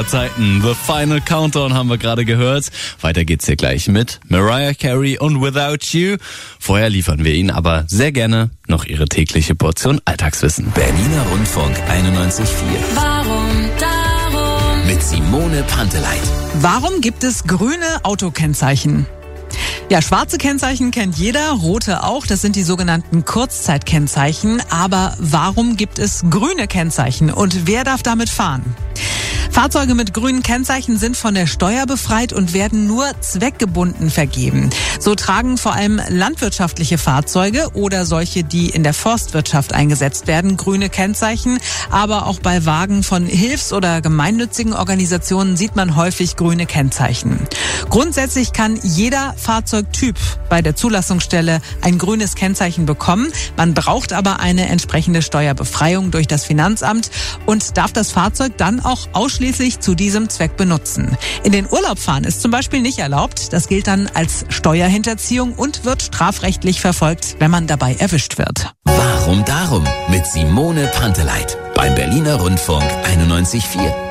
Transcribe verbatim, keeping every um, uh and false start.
Zeiten. The Final Countdown haben wir gerade gehört. Weiter geht's hier gleich mit Mariah Carey und Without You. Vorher liefern wir Ihnen aber sehr gerne noch Ihre tägliche Portion Alltagswissen. Berliner Rundfunk einundneunzig Komma vier. Warum darum? Mit Simone Panteleit. Warum gibt es grüne Autokennzeichen? Ja, schwarze Kennzeichen kennt jeder, rote auch. Das sind die sogenannten Kurzzeitkennzeichen. Aber warum gibt es grüne Kennzeichen und wer darf damit fahren? Fahrzeuge mit grünen Kennzeichen sind von der Steuer befreit und werden nur zweckgebunden vergeben. So tragen vor allem landwirtschaftliche Fahrzeuge oder solche, die in der Forstwirtschaft eingesetzt werden, grüne Kennzeichen. Aber auch bei Wagen von Hilfs- oder gemeinnützigen Organisationen sieht man häufig grüne Kennzeichen. Grundsätzlich kann jeder Fahrzeugtyp bei der Zulassungsstelle ein grünes Kennzeichen bekommen. Man braucht aber eine entsprechende Steuerbefreiung durch das Finanzamt und darf das Fahrzeug dann auch ausschließlich zu diesem Zweck benutzen. In den Urlaub fahren ist zum Beispiel nicht erlaubt. Das gilt dann als Steuerhinterziehung und wird strafrechtlich verfolgt, wenn man dabei erwischt wird. Warum darum? Mit Simone Panteleit beim Berliner Rundfunk einundneunzig Komma vier.